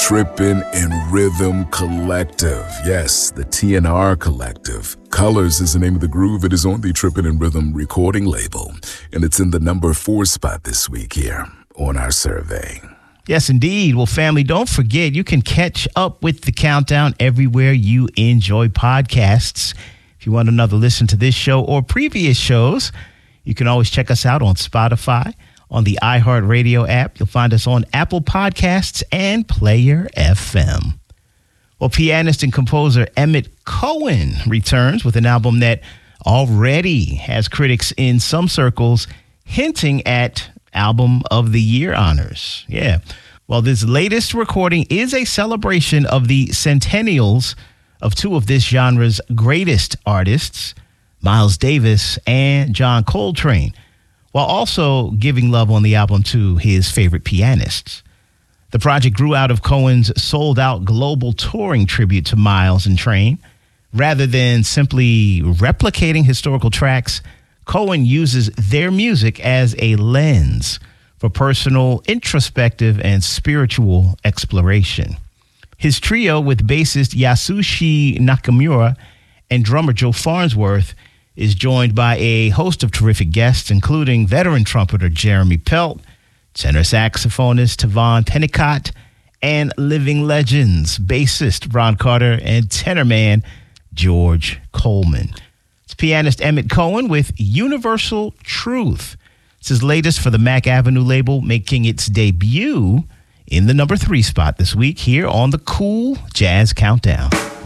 Trippin' in Rhythm Collective. Yes, the TNR Collective. Colors is the name of the groove. It is on the Trippin' in Rhythm recording label, and it's in the number 4 spot this week here on our survey. Yes, indeed. Well, family, don't forget, you can catch up with the countdown everywhere you enjoy podcasts. If you want another listen to this show or previous shows, you can always check us out on Spotify, on the iHeartRadio app. You'll find us on Apple Podcasts and Player FM. Well, pianist and composer Emmett Cohen returns with an album that already has critics in some circles hinting at Album of the Year honors. Yeah. Well, this latest recording is a celebration of the centennials of two of this genre's greatest artists, Miles Davis and John Coltrane, while also giving love on the album to his favorite pianists. The project grew out of Cohen's sold-out global touring tribute to Miles and Train. Rather than simply replicating historical tracks, Cohen uses their music as a lens for personal, introspective, and spiritual exploration. His trio with bassist Yasushi Nakamura and drummer Joe Farnsworth is joined by a host of terrific guests, including veteran trumpeter Jeremy Pelt, tenor saxophonist Tavon Pennicott, and living legends, bassist Ron Carter and tenor man George Coleman. It's pianist Emmett Cohen with Universal Truth. It's his latest for the Mack Avenue label, making its debut in the number 3 spot this week here on the Cool Jazz Countdown.